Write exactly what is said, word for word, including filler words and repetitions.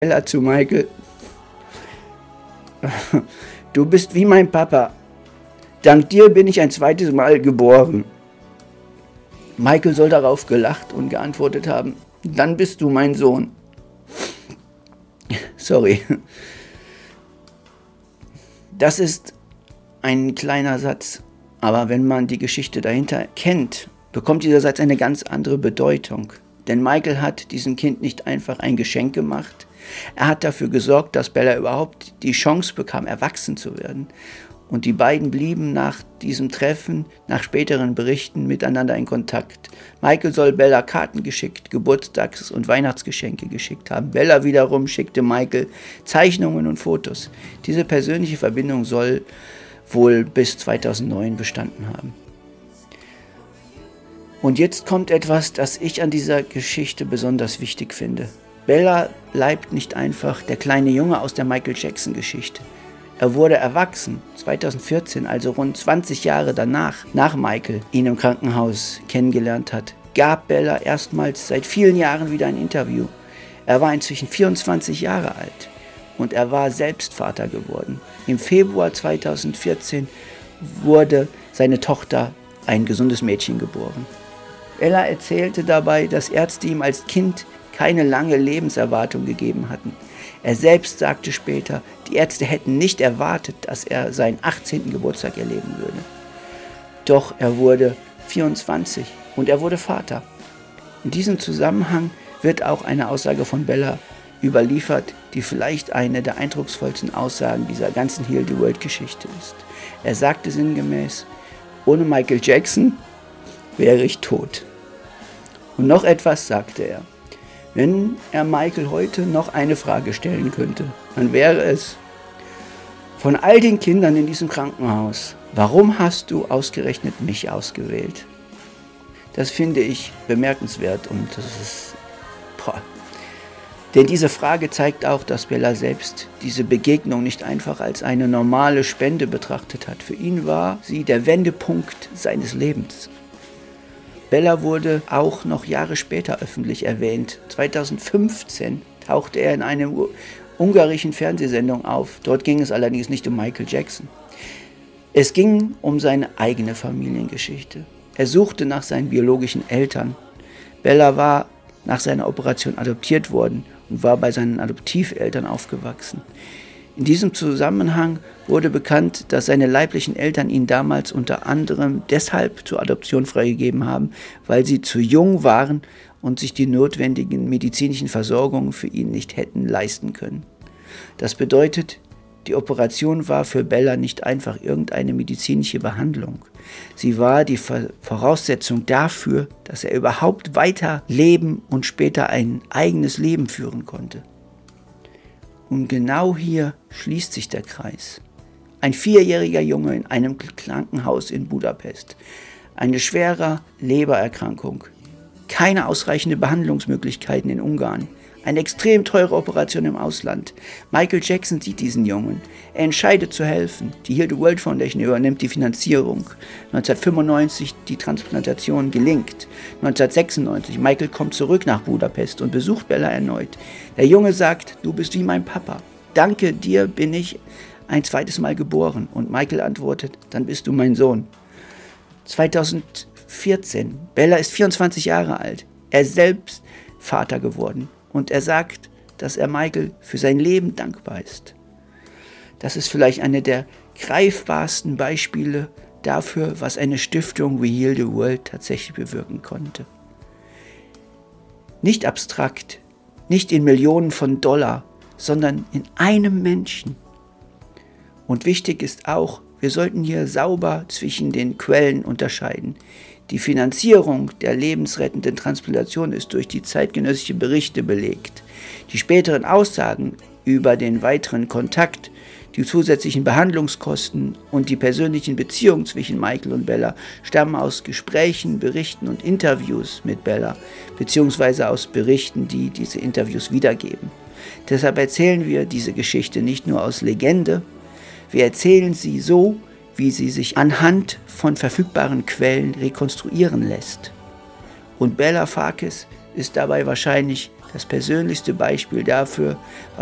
Bella zu Michael: Du bist wie mein Papa. Dank dir bin ich ein zweites Mal geboren. Michael soll darauf gelacht und geantwortet haben: Dann bist du mein Sohn. Sorry. Das ist ein kleiner Satz, aber wenn man die Geschichte dahinter kennt, bekommt dieser Satz eine ganz andere Bedeutung. Denn Michael hat diesem Kind nicht einfach ein Geschenk gemacht, er hat dafür gesorgt, dass Bella überhaupt die Chance bekam, erwachsen zu werden. Und die beiden blieben nach diesem Treffen, nach späteren Berichten, miteinander in Kontakt. Michael soll Bella Karten geschickt, Geburtstags- und Weihnachtsgeschenke geschickt haben. Bella wiederum schickte Michael Zeichnungen und Fotos. Diese persönliche Verbindung soll wohl bis zweitausendneun bestanden haben. Und jetzt kommt etwas, das ich an dieser Geschichte besonders wichtig finde. Bella bleibt nicht einfach der kleine Junge aus der Michael Jackson-Geschichte. Er wurde erwachsen, zweitausendvierzehn, also rund zwanzig Jahre danach, nach Michael ihn im Krankenhaus kennengelernt hat, gab Bella erstmals seit vielen Jahren wieder ein Interview. Er war inzwischen vierundzwanzig Jahre alt und er war selbst Vater geworden. Im Februar zweitausendvierzehn wurde seine Tochter, ein gesundes Mädchen, geboren. Bella erzählte dabei, dass Ärzte ihm als Kind keine lange Lebenserwartung gegeben hatten. Er selbst sagte später, die Ärzte hätten nicht erwartet, dass er seinen achtzehnten Geburtstag erleben würde. Doch er wurde vierundzwanzig und er wurde Vater. In diesem Zusammenhang wird auch eine Aussage von Bella überliefert, die vielleicht eine der eindrucksvollsten Aussagen dieser ganzen Heal the World-Geschichte ist. Er sagte sinngemäß: Ohne Michael Jackson wäre ich tot. Und noch etwas sagte er: Wenn er Michael heute noch eine Frage stellen könnte, dann wäre es: Von all den Kindern in diesem Krankenhaus, warum hast du ausgerechnet mich ausgewählt? Das finde ich bemerkenswert und das ist... Boah. Denn diese Frage zeigt auch, dass Bella selbst diese Begegnung nicht einfach als eine normale Spende betrachtet hat. Für ihn war sie der Wendepunkt seines Lebens. Bella wurde auch noch Jahre später öffentlich erwähnt. zweitausendfünfzehn tauchte er in einer ungarischen Fernsehsendung auf. Dort ging es allerdings nicht um Michael Jackson. Es ging um seine eigene Familiengeschichte. Er suchte nach seinen biologischen Eltern. Bella war nach seiner Operation adoptiert worden und war bei seinen Adoptiveltern aufgewachsen. In diesem Zusammenhang wurde bekannt, dass seine leiblichen Eltern ihn damals unter anderem deshalb zur Adoption freigegeben haben, weil sie zu jung waren und sich die notwendigen medizinischen Versorgungen für ihn nicht hätten leisten können. Das bedeutet, die Operation war für Bella nicht einfach irgendeine medizinische Behandlung. Sie war die Voraussetzung dafür, dass er überhaupt weiter leben und später ein eigenes Leben führen konnte. Und genau hier schließt sich der Kreis. Ein vierjähriger Junge in einem Krankenhaus in Budapest. Eine schwere Lebererkrankung. Keine ausreichenden Behandlungsmöglichkeiten in Ungarn. Eine extrem teure Operation im Ausland. Michael Jackson sieht diesen Jungen. Er entscheidet zu helfen. Die Heal the World Foundation übernimmt die Finanzierung. neunzehnhundertfünfundneunzig die Transplantation gelingt. neunzehnhundertsechsundneunzig Michael kommt zurück nach Budapest und besucht Bella erneut. Der Junge sagt: Du bist wie mein Papa. Danke dir bin ich ein zweites Mal geboren. Und Michael antwortet: Dann bist du mein Sohn. zweitausendvierzehn Bella ist vierundzwanzig Jahre alt. Er ist selbst Vater geworden. Und er sagt, dass er Michael für sein Leben dankbar ist. Das ist vielleicht eine der greifbarsten Beispiele dafür, was eine Stiftung wie Heal the World tatsächlich bewirken konnte. Nicht abstrakt, nicht in Millionen von Dollar, sondern in einem Menschen. Und wichtig ist auch, wir sollten hier sauber zwischen den Quellen unterscheiden. Die Finanzierung der lebensrettenden Transplantation ist durch die zeitgenössischen Berichte belegt. Die späteren Aussagen über den weiteren Kontakt, die zusätzlichen Behandlungskosten und die persönlichen Beziehungen zwischen Michael und Bella stammen aus Gesprächen, Berichten und Interviews mit Bella, beziehungsweise aus Berichten, die diese Interviews wiedergeben. Deshalb erzählen wir diese Geschichte nicht nur aus Legende, wir erzählen sie so, wie sie sich anhand von verfügbaren Quellen rekonstruieren lässt. Und Bella Farkas ist dabei wahrscheinlich Das persönlichste Beispiel dafür